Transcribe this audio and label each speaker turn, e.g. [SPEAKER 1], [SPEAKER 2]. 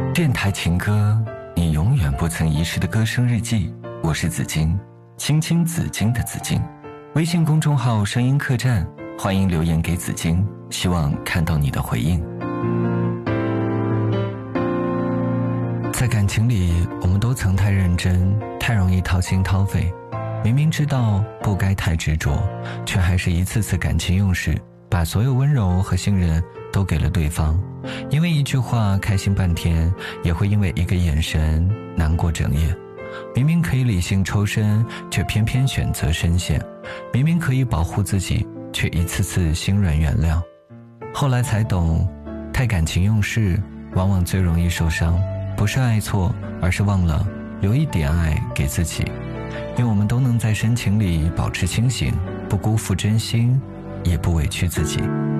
[SPEAKER 1] 电台情歌，你永远不曾遗失的歌声日记。我是紫金，青青紫金的紫金。微信公众号声音客栈，欢迎留言给紫金，希望看到你的回应。在感情里，我们都曾太认真，太容易掏心掏肺，明明知道不该太执着，却还是一次次感情用事，把所有温柔和信任都给了对方。因为一句话开心半天，也会因为一个眼神难过整夜。明明可以理性抽身，却偏偏选择深陷。明明可以保护自己，却一次次心软原谅。后来才懂，太感情用事往往最容易受伤，不是爱错，而是忘了留一点爱给自己。愿我们都能在深情里保持清醒，不辜负真心，也不委屈自己。